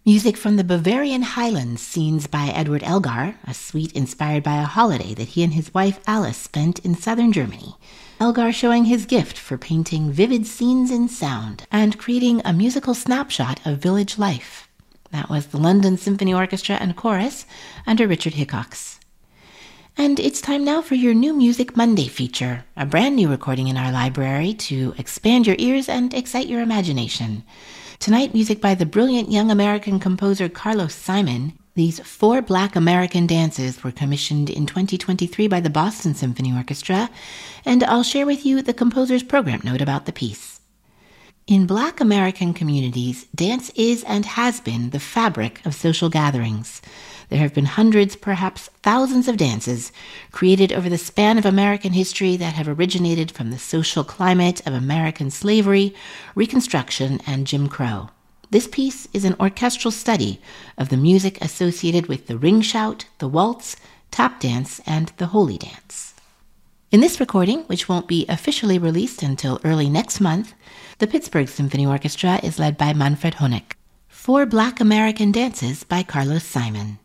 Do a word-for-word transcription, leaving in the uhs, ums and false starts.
Music from the Bavarian Highlands scenes by Edward Elgar, a suite inspired by a holiday that he and his wife Alice spent in southern Germany. Elgar showing his gift for painting vivid scenes in sound and creating a musical snapshot of village life. That was the London Symphony Orchestra and Chorus under Richard Hickox. And it's time now for your New Music Monday feature, a brand new recording in our library to expand your ears and excite your imagination. Tonight, music by the brilliant young American composer Carlos Simon. These four Black American dances were commissioned in twenty twenty-three by the Boston Symphony Orchestra, and I'll share with you the composer's program note about the piece. In Black American communities, dance is and has been the fabric of social gatherings. There have been hundreds, perhaps thousands of dances created over the span of American history that have originated from the social climate of American slavery, Reconstruction, and Jim Crow. This piece is an orchestral study of the music associated with the ring shout, the waltz, tap dance, and the holy dance. In this recording, which won't be officially released until early next month, the Pittsburgh Symphony Orchestra is led by Manfred Honeck. Four Black American dances by Carlos Simon.